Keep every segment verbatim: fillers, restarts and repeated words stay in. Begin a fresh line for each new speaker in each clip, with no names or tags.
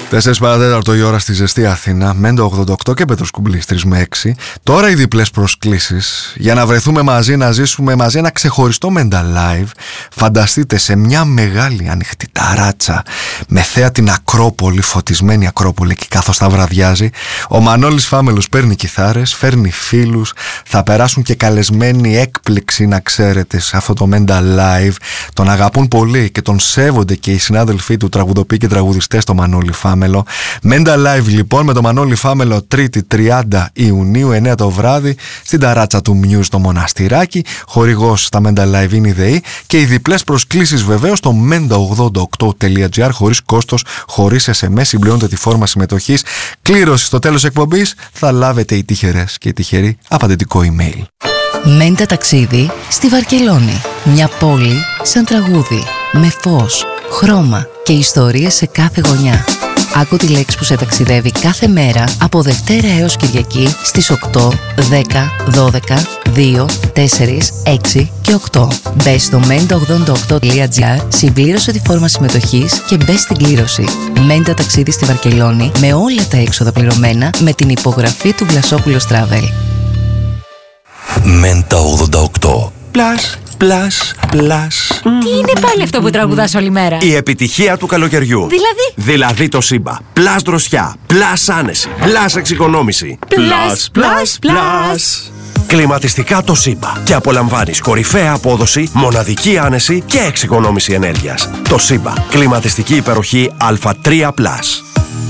τέσσερα παρά τέταρτο η ώρα στη ζεστή Αθήνα, Μέντο ογδόντα οκτώ και Πέτρος Κουμπλής τρεις με έξι. Τώρα οι διπλές προσκλήσεις για να βρεθούμε μαζί, να ζήσουμε μαζί ένα ξεχωριστό Μέντα Live. Φανταστείτε, σε μια μεγάλη ανοιχτή ταράτσα με θέα την Ακρόπολη, φωτισμένη Ακρόπολη, και καθώς θα βραδιάζει, ο Μανώλης Φάμελος παίρνει κιθάρες, φέρνει φίλους, θα περάσουν και καλεσμένοι έκπληξη, να ξέρετε, σε αυτό το Μέντα Live. Τον αγαπούν πολύ και τον σέβονται και οι συνάδελφοί του, τραγουδοποιοί και τραγουδιστές, το Μανώλη Φάμελο. Μέντα Live λοιπόν με το Μανώλη Φάμελο, Τρίτη τριάντα Ιουνίου, εννιά το βράδυ, στην ταράτσα του Μιου στο Μοναστηράκι. Χορηγός στα Μέντα Live είναι η ΔΕΗ, και οι διπλές προσκλήσεις βεβαίως στο μέντα ογδόντα οκτώ τελεία τζι άρ, χωρίς κόστος, χωρίς ες εμ ες. Συμπληρώνετε τη φόρμα συμμετοχής. Κλήρωση στο τέλος εκπομπής. Θα λάβετε οι τυχερές και οι τυχεροί απαντητικό email.
Μέντα ταξίδι στη Βαρκελόνη. Μια πόλη σαν τραγούδι, με φως, χρώμα και ιστορίες σε κάθε γωνιά. Άκου τη λέξη που σε ταξιδεύει κάθε μέρα από Δευτέρα έως Κυριακή στις οκτώ, δέκα, δώδεκα, δύο, τέσσερα, έξι και οκτώ. Μπες στο μέντα ογδόντα οκτώ τελεία τζι άρ, συμπλήρωσε τη φόρμα συμμετοχής και μπες στην κλήρωση. Μέντα ταξίδι στη Βαρκελόνη με όλα τα έξοδα πληρωμένα, με την υπογραφή του Βλασόπουλος Travel.
Μέντα ογδόντα οκτώ. Πλάς, πλάς, πλάς.
Τι είναι πάλι αυτό που τραγουδάς όλη μέρα?
Η επιτυχία του καλοκαιριού.
Δηλαδή?
Δηλαδή το Σύμπα. Πλάς δροσιά, πλάς άνεση, πλάς εξοικονόμηση.
Πλάς, πλάς, πλάς.
Κλιματιστικά το Σύμπα. Και απολαμβάνεις κορυφαία απόδοση, μοναδική άνεση και εξοικονόμηση ενέργειας. Το Σύμπα. Κλιματιστική υπεροχή Α τρία πλάς.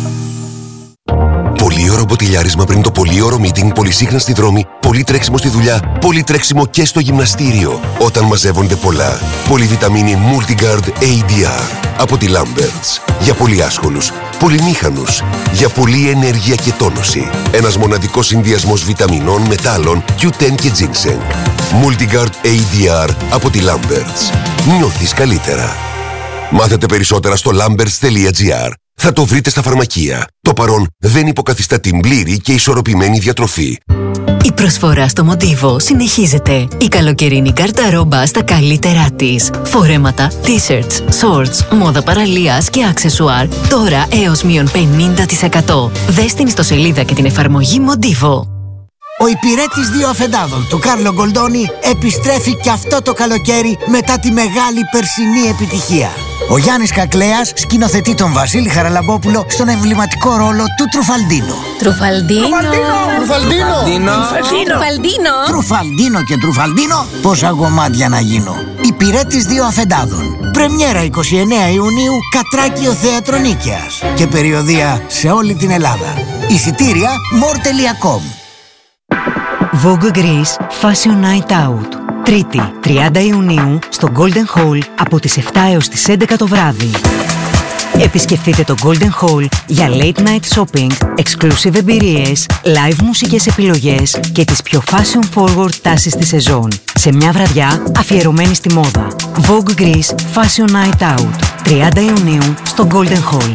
Πολύ ωραίο μποτιλιάρισμα πριν το πολύ ωραίο meeting, πολύ σύγχρονα στη δρόμη, πολύ τρέξιμο στη δουλειά, πολύ τρέξιμο και στο γυμναστήριο. Όταν μαζεύονται πολλά, πολυβιταμίνη Multigard έι ντι αρ από τη Lamberts. Για πολύ άσχολους, πολυμήχανους, για πολλή ενέργεια και τόνωση. Ένας μοναδικός συνδυασμός βιταμινών, μετάλλων, κιου τεν και ginseng. Multigard έι ντι αρ από τη Lamberts. Νιώθεις καλύτερα. Μάθετε περισσότερα στο lamberts τελεία τζι άρ. Θα το βρείτε στα φαρμακεία. Το παρόν δεν υποκαθιστά την πλήρη και ισορροπημένη διατροφή.
Η προσφορά στο Μοντίβο συνεχίζεται. Η καλοκαιρινή γκαρταρόμπα στα καλύτερά της. Φορέματα, t-shirts, shorts, μόδα παραλίας και αξεσουάρ. Τώρα έως μείον πενήντα τοις εκατό. Δες την ιστοσελίδα και την εφαρμογή Μοντίβο.
Ο υπηρέτης δύο αφεντάδων του Κάρλο Γκολντόνι επιστρέφει και αυτό το καλοκαίρι μετά τη μεγάλη περσινή επιτυχία. Ο Γιάννης Κακλέας σκηνοθετεί τον Βασίλη Χαραλαμπόπουλο στον εμβληματικό ρόλο του Τρουφαλντίνο.
Τρουφαλντίνο.
Τρουφαλντίνο.
Τρουφαλντίνο.
Τρουφαλντίνο και Τρουφαλντίνο. Πόσα γομάτια να γίνω. Υπηρέτης δύο αφεντάδων. Πρεμιέρα είκοσι εννέα Ιουνίου, Κατράκιο Θέατρο Νίκαιας. Και περιοδεία σε όλη την Ελλάδα. Εισιτήρια more τελεία com.
Vogue Greece Fashion Night Out. Τρίτη, τριάντα Ιουνίου, στο Golden Hall από τις επτά έως τις έντεκα το βράδυ. Επισκεφτείτε το Golden Hall για late night shopping, exclusive εμπειρίες, live μουσικές επιλογές και τις πιο fashion forward τάσεις της σεζόν. Σε μια βραδιά αφιερωμένη στη μόδα. Vogue Greece Fashion Night Out. τριάντα Ιουνίου, στο Golden Hall.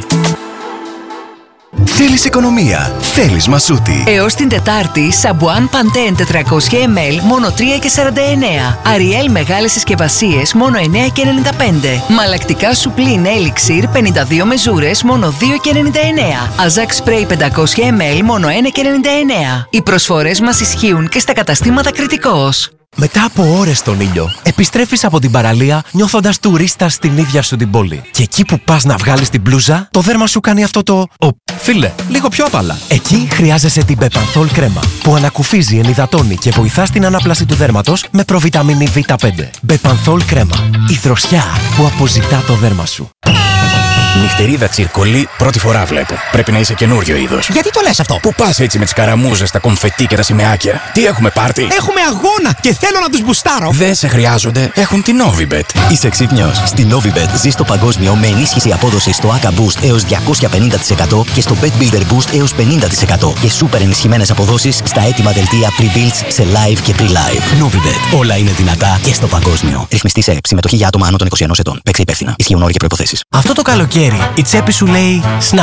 Θέλεις οικονομία, θέλεις Μασούτη.
Έως την Τετάρτη, Σαμπουάν Παντέν τετρακόσια μιλιλίτρα μόνο τρία και σαράντα εννέα. Αριέλ μεγάλες συσκευασίες μόνο εννέα και ενενήντα πέντε. Μαλακτικά Σουπλίν Elixir πενήντα δύο μεζούρες μόνο δύο και ενενήντα εννέα. Αζάκ Σπρέι πεντακόσια μιλιλίτρα μόνο ένα και ενενήντα εννέα. Οι προσφορές μας ισχύουν και στα καταστήματα Κρητικός.
Μετά από ώρες στον ήλιο, επιστρέφεις από την παραλία νιώθοντας τουρίστα στην ίδια σου την πόλη. Και εκεί που πας να βγάλεις την μπλούζα, το δέρμα σου κάνει αυτό το «Ο, φίλε, λίγο πιο απαλά». Εκεί χρειάζεσαι την Μπεπανθόλ κρέμα, που ανακουφίζει, ενυδατώνει και βοηθά στην ανάπλαση του δέρματος με προβιταμίνη βι πέντε. Μπεπανθόλ κρέμα, η δροσιά που αποζητά το δέρμα σου.
Νυχτερίδα τσιρκολί, πρώτη φορά βλέπω. Πρέπει να είσαι καινούριο είδος.
Γιατί το λες αυτό?
Πού πας έτσι με τις καραμούζες, τα κομφετί και τα σημαίακια? Τι έχουμε πάρτι?
Έχουμε αγώνα και θέλω να τους μπουστάρω.
Δεν σε χρειάζονται, έχουν την Novibet.
Είσαι ξύπνιος? Στη Novibet ζεις το παγκόσμιο με ενίσχυση απόδοση στο έι έι Boost έως διακόσια πενήντα τοις εκατό και στο Bet Builder Boost έως πενήντα τοις εκατό και σούπερ ενισχυμένες αποδόσεις στα έτοιμα δελτία pre-builds σε live και pre-live. Novibet. Όλα είναι δυνατά και στο παγκόσμιο. Ρυθμιστή σε συμμετοχή για άτομα άνω των είκοσι ενός ετών. Παίξε υπεύθυνα. Ισχύουν όροι και προϋποθέσεις.
Αυτό το καλοκαίρι η τσέπη σου λέει Snappy.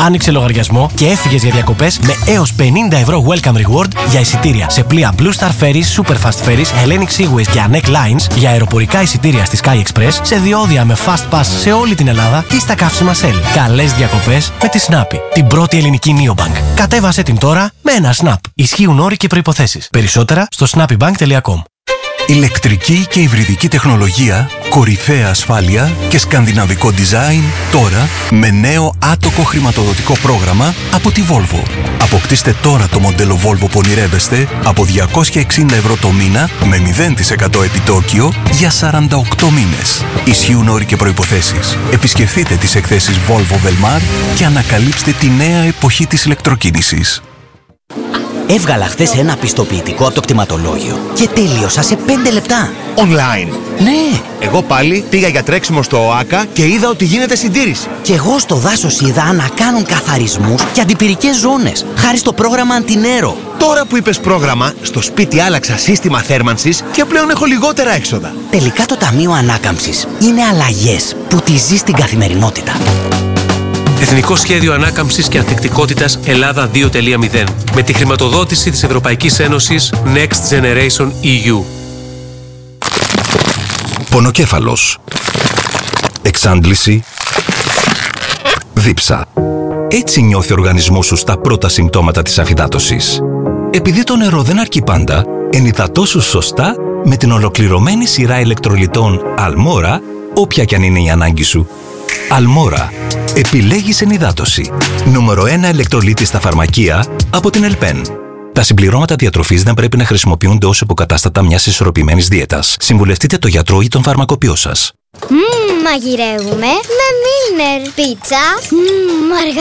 άνοιξε λογαριασμό και έφυγες για διακοπές με έως πενήντα ευρώ welcome reward για εισιτήρια σε πλοία Blue Star Ferries, Super Fast Ferries, Hellenic Seaways και Anek Lines, για αεροπορικά εισιτήρια στη Sky Express, σε διόδια με fast pass σε όλη την Ελλάδα ή στα καύσιμα Shell. Καλές διακοπές με τη Snappy, την πρώτη ελληνική neobank. Κατέβασε την τώρα με ένα Snap. Ισχύουν όροι και προϋποθέσεις. Περισσότερα στο snappybank τελεία com.
Ηλεκτρική και υβριδική τεχνολογία, κορυφαία ασφάλεια και σκανδιναβικό design τώρα με νέο άτοκο χρηματοδοτικό πρόγραμμα από τη Volvo. Αποκτήστε τώρα το μοντέλο Volvo που ονειρεύεστε από διακόσια εξήντα ευρώ το μήνα με μηδέν τοις εκατό επιτόκιο για σαράντα οκτώ μήνες. Ισχύουν όροι και προϋποθέσεις. Επισκεφτείτε τις εκθέσεις Volvo Velmar και ανακαλύψτε τη νέα εποχή της ηλεκτροκίνησης.
Έβγαλα χθες ένα πιστοποιητικό από το κτηματολόγιο και τέλειωσα σε πέντε λεπτά.
Online.
Ναι.
Εγώ πάλι πήγα για τρέξιμο στο ΟΑΚΑ και είδα ότι γίνεται συντήρηση.
Και εγώ στο δάσος είδα να κάνουν καθαρισμούς και αντιπυρικές ζώνες, χάρη στο πρόγραμμα Αντινέρο.
Τώρα που είπες πρόγραμμα, στο σπίτι άλλαξα σύστημα θέρμανσης και πλέον έχω λιγότερα έξοδα.
Τελικά το Ταμείο Ανάκαμψης είναι αλλαγές που τη ζει στην καθημερινότητα.
Εθνικό Σχέδιο Ανάκαμψης και Ανθεκτικότητας Ελλάδα δύο τελεία μηδέν με τη χρηματοδότηση της Ευρωπαϊκής Ένωσης Next Generation ι γιου.
Πονοκέφαλος. Εξάντληση. Δίψα. Έτσι νιώθει ο οργανισμός σου στα πρώτα συμπτώματα της αφυδάτωσης. Επειδή το νερό δεν αρκεί πάντα, ενυδατώσου σωστά με την ολοκληρωμένη σειρά ηλεκτρολιτών Αλμόρα, όποια κι αν είναι η ανάγκη σου. Αλμόρα. Επιλέγεις ενυδάτωση. Νούμερο ένα ηλεκτρολίτη στα φαρμακεία από την Ελπέν. Τα συμπληρώματα διατροφής δεν πρέπει να χρησιμοποιούνται ως υποκατάστατα μιας ισορροπημένης δίαιτας. Συμβουλευτείτε το γιατρό ή τον φαρμακοποιό σας.
Μμμ, μαγειρεύουμε με Milner. Πίτσα. Μμμ,